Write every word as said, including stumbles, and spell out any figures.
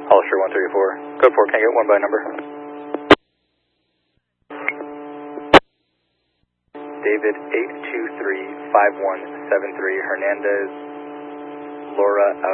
Hollister one three four. Code four, can I get one by number? David eight two three five one seven three, Hernandez, Laura